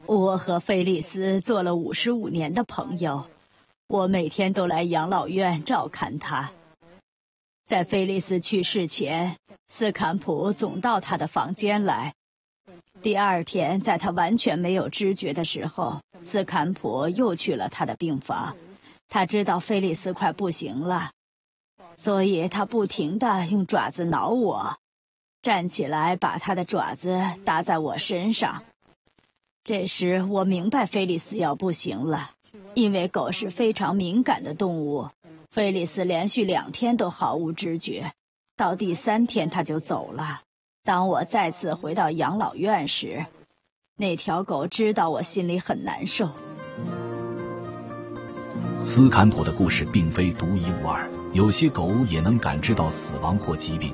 我和菲利斯做了55年的朋友，我每天都来养老院照看他。在菲利斯去世前，斯坎普总到他的房间来。第二天，在他完全没有知觉的时候，斯坎普又去了他的病房。他知道菲利斯快不行了，所以他不停地用爪子挠我，站起来把他的爪子搭在我身上。这时我明白菲利斯要不行了，因为狗是非常敏感的动物。菲利斯连续2天都毫无知觉，到第3天他就走了。当我再次回到养老院时，那条狗知道我心里很难受。 斯坎普的故事并非独一无二，有些狗也能感知到死亡或疾病。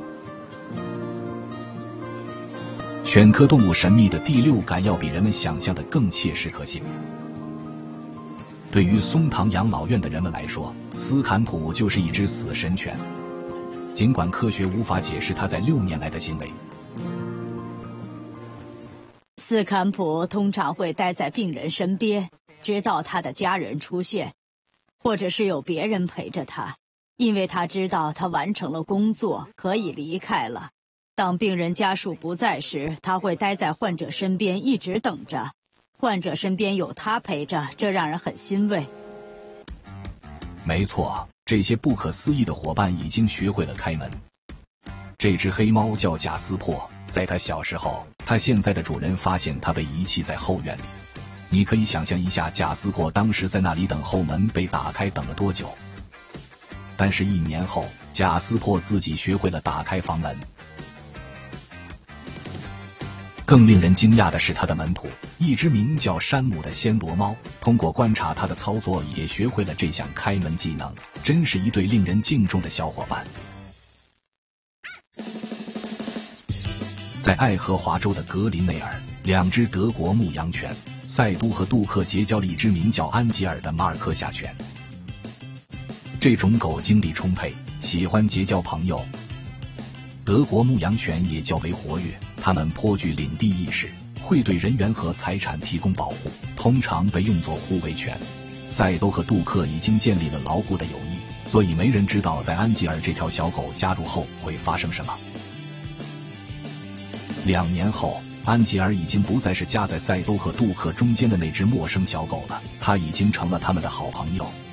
犬科动物神秘的第6感要比人们想象的更切实可信。对于松堂养老院的人们来说，斯坎普就是一只死神犬，尽管科学无法解释它在6年来的行为。 斯坎普通常会待在病人身边，直到他的家人出现，或者是有别人陪着他，因为他知道他完成了工作，可以离开了。当病人家属不在时，他会待在患者身边一直等着。患者身边有他陪着，这让人很欣慰。 没错，这些不可思议的伙伴已经学会了开门。这只黑猫叫贾斯珀，在它小时候，它现在的主人发现它被遗弃在后院里。你可以想象一下贾斯珀当时在那里等候门被打开等了多久。但是1年后，贾斯珀自己学会了打开房门。更令人惊讶的是，他的门徒，一只名叫山姆的暹罗猫，通过观察他的操作也学会了这项开门技能，真是一对令人敬重的小伙伴。在爱荷华州的格林内尔，2只德国牧羊犬赛都和杜克结交了一只名叫安吉尔的马尔科夏犬。这种狗精力充沛，喜欢结交朋友。德国牧羊犬也较为活跃，它们颇具领地意识，会对人员和财产提供保护，通常被用作护卫犬。赛都和杜克已经建立了牢固的友谊，所以没人知道在安吉尔这条小狗加入后会发生什么。2年后，安吉尔已经不再是夹在赛都和杜克中间的那只陌生小狗了，它已经成了他们的好朋友。